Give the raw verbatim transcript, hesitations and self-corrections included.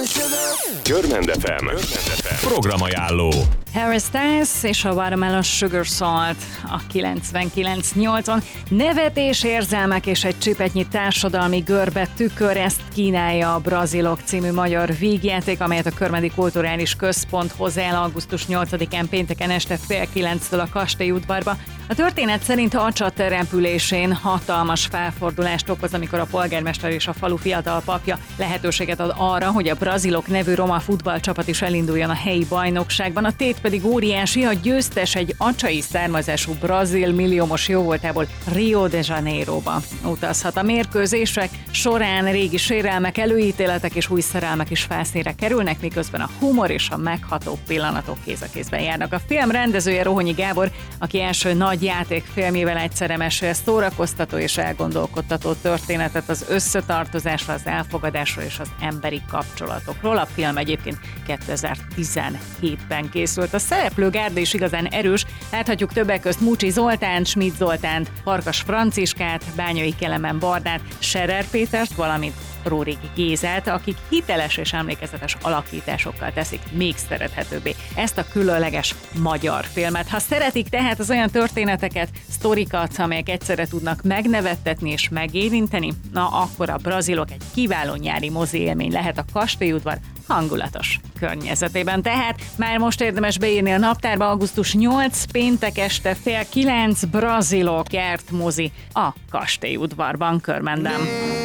Körmend ef em programajánló. Harry Styles és a Watermelon Sugar Salt a kilencvenkilenc nyolcon. Nevetés, érzelmek és egy csipetnyi társadalmi görbe tükör, ezt kínálja a Brazilok című magyar vígjáték, amelyet a Körmendi Kulturális Központ hoz el augusztus nyolcadikán pénteken este fél kilenctől a Kastély udvarba. A történet szerint Acsa településén hatalmas felfordulást okoz, amikor a polgármester és a falu fiatal papja lehetőséget ad arra, hogy a Brazilok nevű roma futballcsapat is elinduljon a helyi bajnokságban. A tét pedig óriási, a győztes egy acsai származású brazil milliómos jóvoltából Rio de Janeiroba utazhat. A mérkőzések során régi sérelmek, előítéletek és új szerelmek is felszínre kerülnek, miközben a humor és a megható pillanatok kéz a kézben járnak. A film rendezője Rohonyi Gábor, aki első nagy játékfilmével egyszerre mesél szórakoztató és elgondolkodtató történetet az összetartozásról, az elfogadásról és az emberi kapcsolatokról. A film egyébként kétezer-tizenhétben készült. A szereplőgárda is igazán erős, láthatjuk többek közt Mucsi Zoltánt, Schmidt Zoltánt, Farkas Franciskát, Bányai Kelemen Bardát, Scherer Pétert, valamint Rórik Gézát, akik hiteles és emlékezetes alakításokkal teszik még szerethetőbbé ezt a különleges magyar filmet. Ha szeretik tehát az olyan történeteket, sztorikat, amelyek egyszerre tudnak megnevettetni és megérinteni, na akkor a Brazilok egy kiváló nyári mozi élmény lehet a Kastélyudvar hangulatos környezetében. Tehát már most érdemes beírni a naptárba, augusztus nyolc, péntek este fél kilenc, Brazilok járt mozi a Kastélyudvarban, Körmenden.